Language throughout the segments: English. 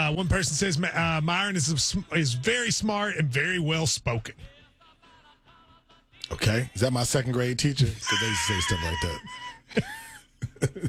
One person says Myron is very smart and very well spoken. Okay, is that my second grade teacher? Because they say stuff like that.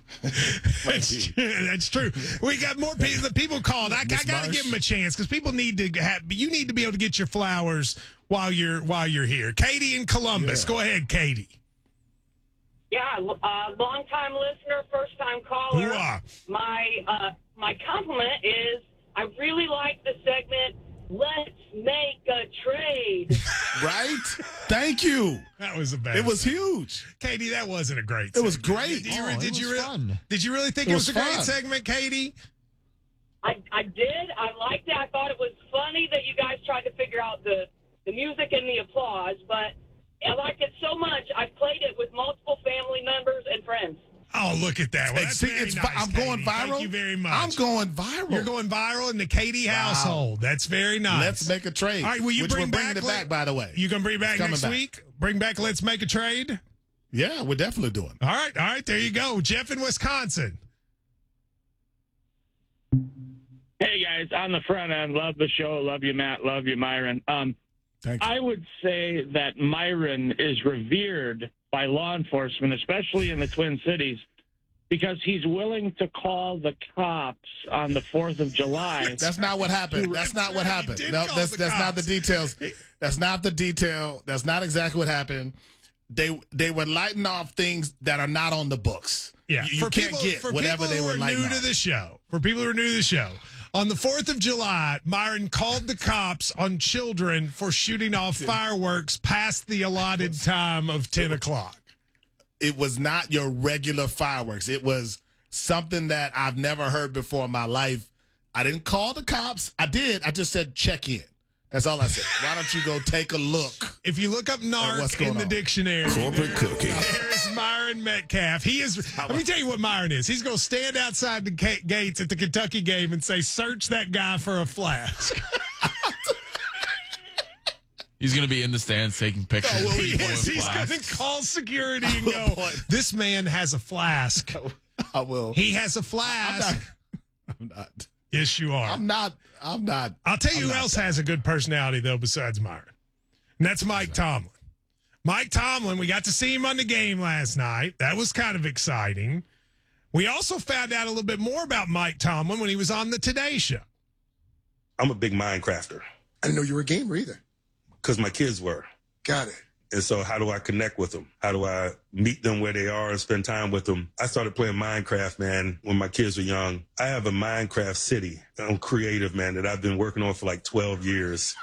That's true. We got more people. The people called. I got to give them a chance because people need to have. You need to be able to get your flowers while you're here. Katie in Columbus. Yeah. Go ahead, Katie. Yeah, long-time listener, first-time caller. Hoorah. My compliment is I really like the segment, Let's Make a Trade. Right? Thank you. That was the best. It was huge. Katie, that wasn't a great It was segment. great. Did you really think It it was was a great fun. segment, Katie? I did. I liked it. I thought it was funny that you guys tried to figure out the music and the applause, but I liked it so much, I played it with multiple family members and friends. Oh, look at that. Well, that's See, very nice, I'm going Katie. viral. Thank you very much. I'm going viral. You're going viral in the Katie household. That's very nice. Let's make a trade. All right, will you which bring we're bringing it back, by the way. You going to bring it back It's coming next back. week? Bring back Let's Make a Trade? Yeah, we're definitely doing. All right, there you go. Jeff in Wisconsin. Hey, guys, on the front end, love the show. Love you, Matt. Love you, Myron. Thank you. I would say that Myron is revered by law enforcement, especially in the Twin Cities, because he's willing to call the cops on the 4th of July. That's not what happened. That's not what happened. He did No, call that's the not the cops. details. That's not the detail. That's not exactly what happened. They were lighting off things that are not on the books. Yeah, You can't get whatever they were lighting new to off. the show. For people who are new to the show, on the 4th of July, Myron called the cops on children for shooting off fireworks past the allotted time of 10 o'clock. It was not your regular fireworks. It was something that I've never heard before in my life. I didn't call the cops. I did. I just said check in. That's all I said. Why don't you go take a look? If you look up what's narc going in the on? dictionary, Corporate cooking. there's Myron Metcalf. He is. Let me tell you what Myron is. He's going to stand outside the gates at the Kentucky game and say, "Search that guy for a flask." He's going to be in the stands taking pictures. Oh, well, of people He's with going to flasks. call security and go, "This man has a flask. I will. He has a flask." I'm not. Yes, you are. I'm not. I'll tell you who else has a good personality, though, besides Myron. And that's Mike Tomlin. Mike Tomlin, we got to see him on the game last night. That was kind of exciting. We also found out a little bit more about Mike Tomlin when he was on the Today Show. I'm a big Minecrafter I didn't know you were a gamer either. because my kids were. Got it. And so how do I connect with them? How do I meet them where they are and spend time with them? I started playing Minecraft, man, when my kids were young. I have a Minecraft city. I'm creative, man, that I've been working on for like 12 years.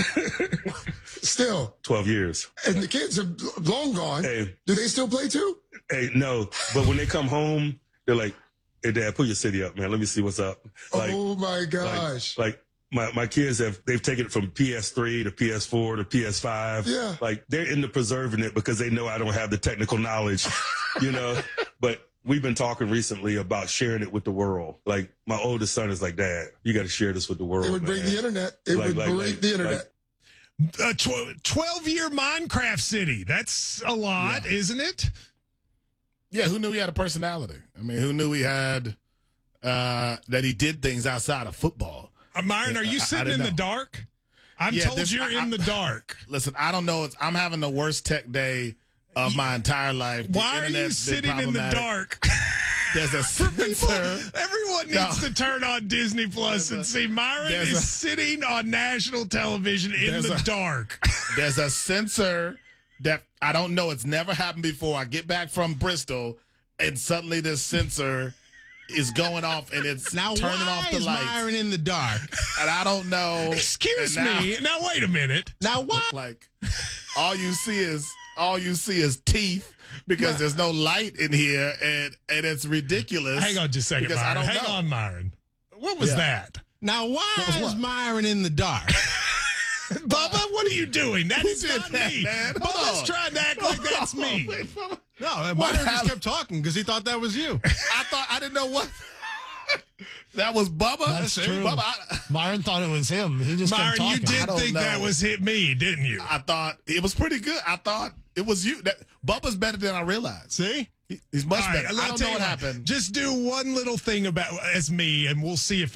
Still, 12 years. and the kids are long gone. Hey, Do they still play too? hey, no. But when they come home, they're like, hey, Dad, pull your city up, man. Let me see what's up. Oh my gosh. Like my kids they've taken it from PS3 to PS4 to PS5. Yeah. Like they're into preserving it because they know I don't have the technical knowledge, you know. But we've been talking recently about sharing it with the world. Like my oldest son is like, Dad, you got to share this with the world. They would bring man. the internet. It would break the internet. A 12-year Minecraft city. That's a lot, isn't it? Yeah, who knew he had a personality? I mean, who knew he had that he did things outside of football? Myron, are you I sitting didn't in the know. dark? I'm Yeah, told this- you're in the dark. Listen, I don't know. I'm having the worst tech day of my entire life. The Why are you internet's been sitting in the problematic. dark? There's a sensor. Everyone needs to turn on Disney Plus and see Myron there's is a- sitting on national television in There's the a- dark. There's a sensor that I don't know. It's never happened before. I get back from Bristol, and suddenly this sensor is going off, and it's Now, turning why off the is lights. Myron in the dark? And I don't know. Excuse And now- me. Now wait a minute. Now, why? Like all you see is teeth because there's no light in here, and it's ridiculous. Hang on just a second, because I Myron. don't Hang know. on, Myron. What was Yeah. that? Now, why was is what? Myron in the dark? Bubba, what are you doing? That is did not that, me. man? Hold Bubba's on. trying to act like that's me. No, Myron just happened? kept talking because he thought that was you. I didn't know what. That was Bubba. That's true. Bubba, Myron thought it was him. He just Myron, you I did don't think that know. was me, didn't you? I thought it was pretty good. I thought it was you. Bubba's better than I realized. See? He's much All right, better. I'll I don't tell know you what happened. Just do one little thing as me, and we'll see if